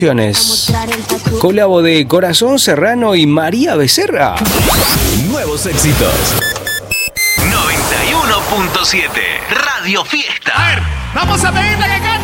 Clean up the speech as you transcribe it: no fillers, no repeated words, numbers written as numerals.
Colabo de Corazón Serrano y María Becerra. Nuevos éxitos. 91.7 Radio Fiesta. A ver, vamos a pedirle que cante.